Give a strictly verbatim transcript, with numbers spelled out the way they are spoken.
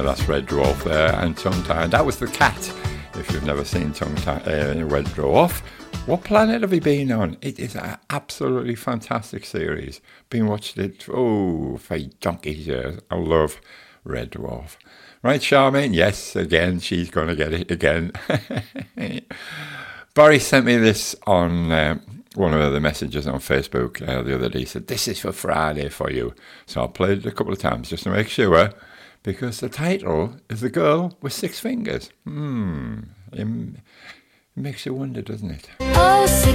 that's Red Dwarf there, and Tongue Tied. That was The Cat. If you've never seen Tongue Tied, uh, Red Dwarf, what planet have you been on? It is an absolutely fantastic series. Been watching it, oh, for donkey's years. I love Red Dwarf. Right, Charmaine? Yes, again, she's going to get it again. Barry sent me this on um, one of the messages on Facebook uh, the other day. He said, this is for Friday for you. So I played it a couple of times just to make sure, because the title is The Girl with Six Fingers. Hmm, it makes you wonder, doesn't it? Oh, six